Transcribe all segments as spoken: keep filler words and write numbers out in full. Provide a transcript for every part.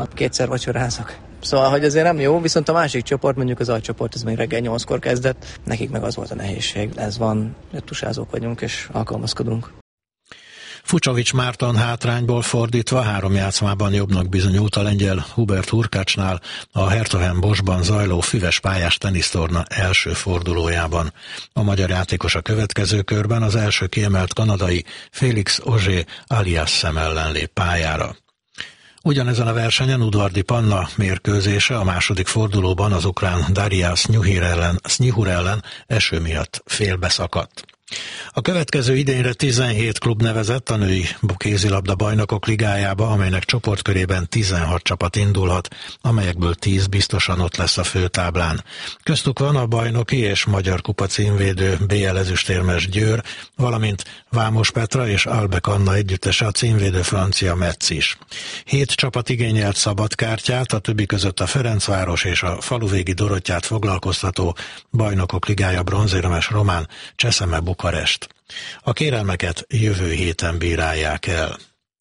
Kétszer vacsorázok. Szóval, hogy azért nem jó, viszont a másik csoport, mondjuk az A csoport, ez még reggel nyolckor kezdett, nekik meg az volt a nehézség. Ez van, tusázók vagyunk és alkalmazkodunk. Fucsovics Márton hátrányból fordítva három játszmában jobbnak bizonyult a lengyel Hubert Hurkácsnál a Hertogen-Boschban zajló füves pályás tenisztorna első fordulójában. A magyar játékos a következő körben az első kiemelt kanadai Félix Auger-Aliassem ellen lép pályára. Ugyanezen a versenyen Udvardi Panna mérkőzése a második fordulóban az ukrán Daria Snyuhur ellen, Snyuhur ellen eső miatt félbeszakadt. A következő idényre tizenhét klub nevezett a női kézilabda bajnokok ligájába, amelynek csoportkörében tizenhat csapat indulhat, amelyekből tíz biztosan ott lesz a főtáblán. Köztük van a bajnoki és magyar kupa címvédő bé el ezüstérmes Győr, valamint Vámos Petra és Albek Anna együttese a címvédő francia Metz is. Hét csapat igényelt szabadkártyát, a többi között a Ferencváros és a faluvégi Dorottyát foglalkoztató bajnokok ligája bronzérmes román Cseszeme Bukarest. A kérelmeket jövő héten bírálják el.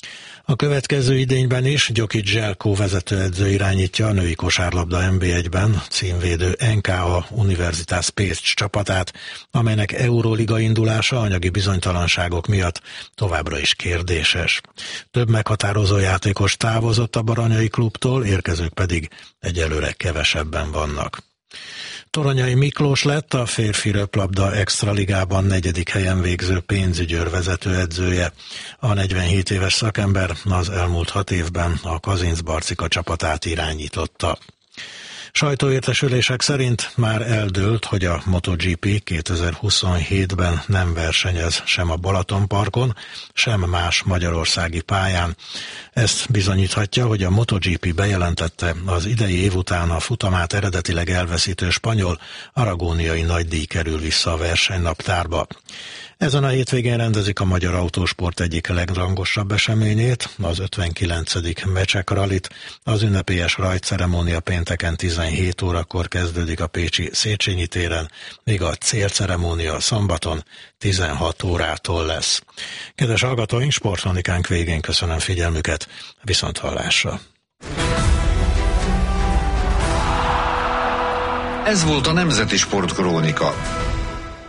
A következő idényben is Gyokic Zselkó vezetőedző irányítja a női kosárlabda en bé egyben címvédő en ká á Universitas Pécs csapatát, amelynek Euróliga indulása anyagi bizonytalanságok miatt továbbra is kérdéses. Több meghatározó játékos távozott a baranyai klubtól, érkezők pedig egyelőre kevesebben vannak. Toronyai Miklós lett a férfi röplabda extraligában negyedik helyen végző Pénzügyőr vezetőedzője. A negyvenhét éves szakember az elmúlt hat évben a Kazincbarcika csapatát irányította. Sajtóértesülések szerint már eldőlt, hogy a MotoGP kétezer-huszonhétben nem versenyez sem a Balatonparkon, sem más magyarországi pályán. Ezt bizonyíthatja, hogy a MotoGP bejelentette, az idei év után a futamát eredetileg elveszítő spanyol aragóniai nagydíj kerül vissza a versenynaptárba. Ezen a hétvégén rendezik a magyar autósport egyik legrangosabb eseményét, az ötvenkilencedik Mecsek Rallit. Az ünnepélyes rajtceremónia pénteken tizenhét órakor kezdődik a pécsi Széchenyi téren, míg a célceremónia szombaton tizenhat órától lesz. Kedves hallgatóink, sportkronikánk végén köszönöm figyelmüket, viszont hallásra. Ez volt a Nemzeti Sportkrónika.